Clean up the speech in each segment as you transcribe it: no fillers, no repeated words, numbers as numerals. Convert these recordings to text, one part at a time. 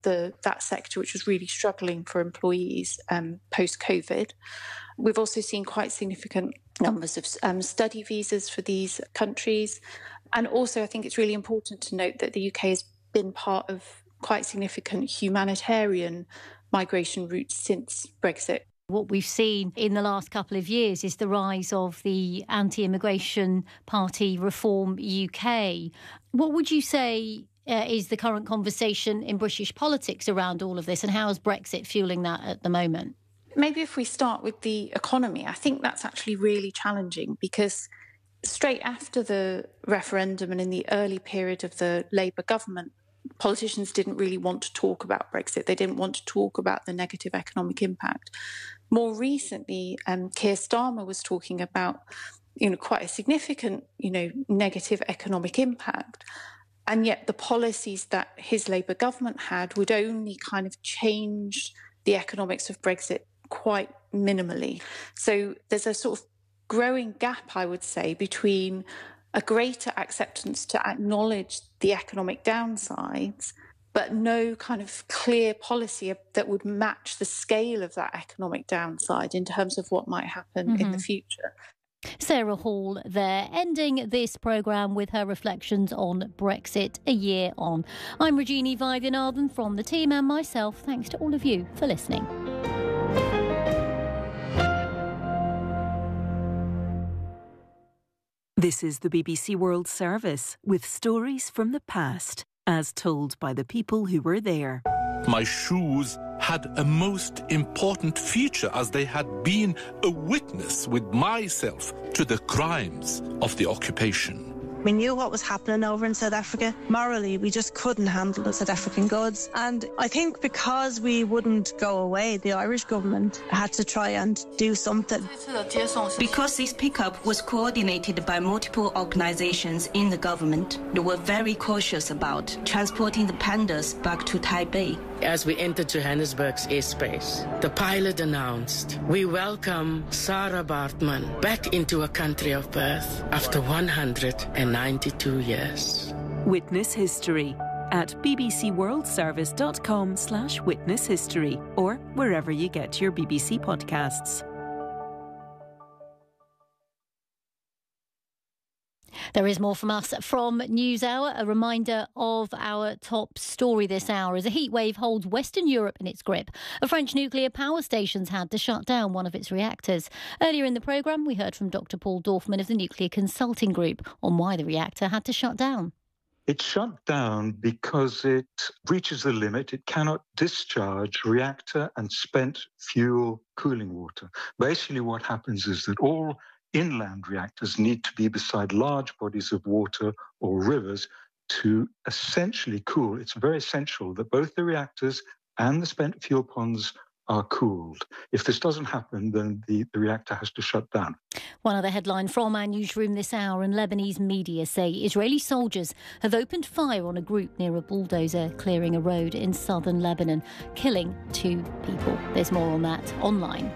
that sector, which was really struggling for employees post-COVID. We've also seen quite significant numbers of study visas for these countries. And also, I think it's really important to note that the UK has been part of quite significant humanitarian migration routes since Brexit. What we've seen in the last couple of years is the rise of the anti-immigration party Reform UK. What would you say is the current conversation in British politics around all of this, and how is Brexit fueling that at the moment? Maybe if we start with the economy, I think that's actually really challenging because straight after the referendum and in the early period of the Labour government, politicians didn't really want to talk about Brexit. They didn't want to talk about the negative economic impact. More recently, Keir Starmer was talking about, quite a significant, negative economic impact. And yet the policies that his Labour government had would only kind of change the economics of Brexit quite minimally. So there's a sort of growing gap, I would say, between a greater acceptance to acknowledge the economic downsides, but no kind of clear policy that would match the scale of that economic downside in terms of what might happen in the future. Sarah Hall there, ending this programme with her reflections on Brexit a year on. I'm Regina Vaidyanathan from the team and myself. Thanks to all of you for listening. This is the BBC World Service with stories from the past, as told by the people who were there. My shoes had a most important feature, as they had been a witness with myself to the crimes of the occupation. We knew what was happening over in South Africa. Morally, we just couldn't handle the South African goods. And I think because we wouldn't go away, the Irish government had to try and do something. Because this pickup was coordinated by multiple organizations in the government, they were very cautious about transporting the pandas back to Taipei. As we entered Johannesburg's airspace, the pilot announced, "We welcome Sarah Baartman back into a country of birth after 192 years. Witness History at bbcworldservice.com/witness history or wherever you get your BBC podcasts. There is more from us from NewsHour. A reminder of our top story this hour as a heatwave holds Western Europe in its grip. A French nuclear power station's had to shut down one of its reactors. Earlier in the programme, we heard from Dr. Paul Dorfman of the Nuclear Consulting Group on why the reactor had to shut down. It shut down because it reaches the limit. It cannot discharge reactor and spent fuel cooling water. Basically, what happens is that all inland reactors need to be beside large bodies of water or rivers to essentially cool. It's very essential that both the reactors and the spent fuel ponds are cooled. If this doesn't happen, then the reactor has to shut down. One other headline from our newsroom this hour, and Lebanese media say Israeli soldiers have opened fire on a group near a bulldozer clearing a road in southern Lebanon, killing 2 people. There's more on that online.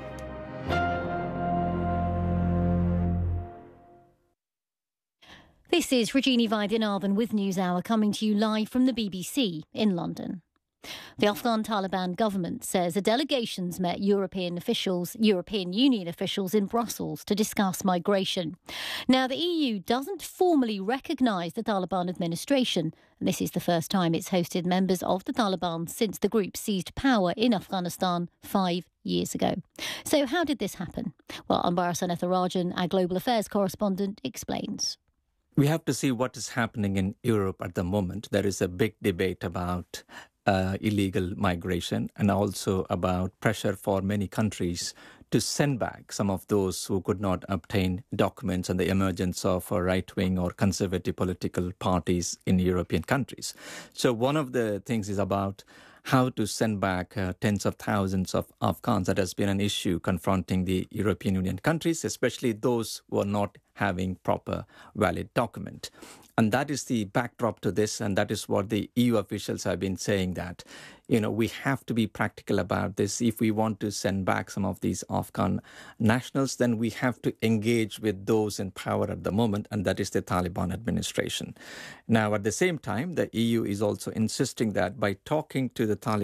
This is Regina Vaidyanathan with NewsHour, coming to you live from the BBC in London. The Afghan Taliban government says a delegation's met European Union officials in Brussels to discuss migration. Now, the EU doesn't formally recognise the Taliban administration, and this is the first time it's hosted members of the Taliban since the group seized power in Afghanistan 5 years ago. So how did this happen? Well, Anbar Sanetharajan, our global affairs correspondent, explains. We have to see what is happening in Europe at the moment. There is a big debate about illegal migration and also about pressure for many countries to send back some of those who could not obtain documents, and the emergence of right-wing or conservative political parties in European countries. So one of the things is about how to send back tens of thousands of Afghans. That has been an issue confronting the European Union countries, especially those who are not having proper valid document. And that is the backdrop to this, and that is what the EU officials have been saying, that, we have to be practical about this. If we want to send back some of these Afghan nationals, then we have to engage with those in power at the moment, and that is the Taliban administration. Now, at the same time, the EU is also insisting that by talking to the Taliban